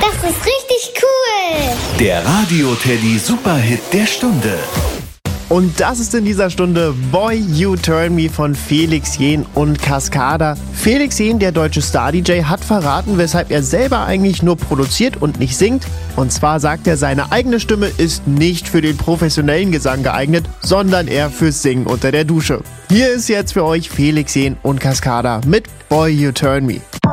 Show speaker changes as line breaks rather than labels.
Das ist richtig cool.
Der Radio-Teddy Superhit der Stunde.
Und das ist in dieser Stunde Boy You Turn Me von Felix Jähn und Cascada. Felix Jähn, der deutsche Star-DJ, hat verraten, weshalb er selber eigentlich nur produziert und nicht singt. Und zwar sagt er, seine eigene Stimme ist nicht für den professionellen Gesang geeignet, sondern eher fürs Singen unter der Dusche. Hier ist jetzt für euch Felix Jähn und Cascada mit Boy You Turn Me.